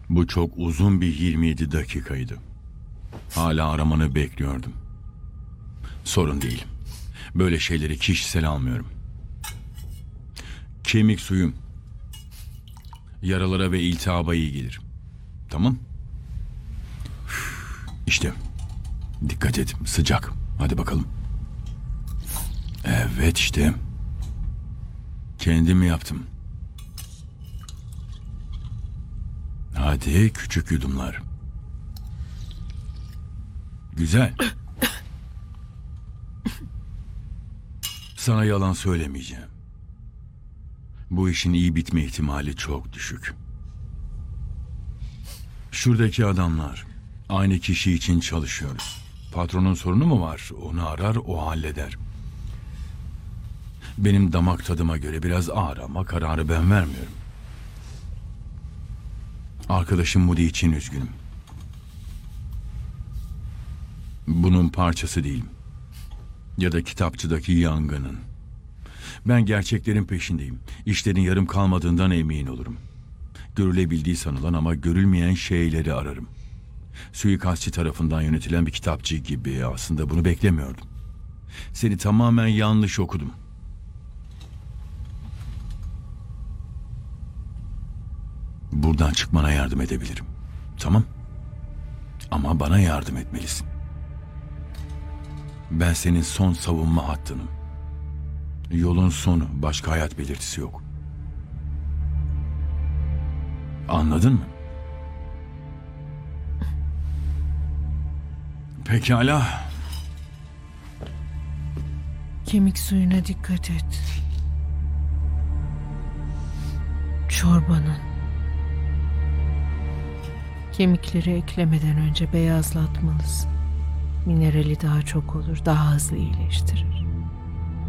Bu çok uzun bir 27 dakikaydı. Hala aramanı bekliyordum. Sorun değil. Böyle şeyleri kişisel almıyorum. Kemik suyum yaralara ve iltihaba iyi gelir. Tamam? İşte. Dikkat et. Sıcak. Hadi bakalım. Evet işte. Kendim yaptım. Hadi küçük yudumlar. Güzel. Sana yalan söylemeyeceğim. Bu işin iyi bitme ihtimali çok düşük. Şuradaki adamlar aynı kişi için çalışıyoruz. Patronun sorunu mu var? Onu arar, o halleder. Benim damak tadıma göre biraz ağır ama kararı ben vermiyorum. Arkadaşım Moody için üzgünüm. Bunun parçası değilim. Ya da kitapçıdaki yangının. Ben gerçeklerin peşindeyim. İşlerin yarım kalmadığından emin olurum. Görülebildiği sanılan ama görülmeyen şeyleri ararım. Suikastçı tarafından yönetilen bir kitapçı gibi, aslında bunu beklemiyordum. Seni tamamen yanlış okudum. Buradan çıkmana yardım edebilirim. Tamam. Ama bana yardım etmelisin. Ben senin son savunma hattınım. Yolun sonu, başka hayat belirtisi yok. Anladın mı? Pekala. Kemik suyuna dikkat et. Çorbanın. Kemikleri eklemeden önce beyazlatmalısın. Minerali daha çok olur, daha hızlı iyileştirir.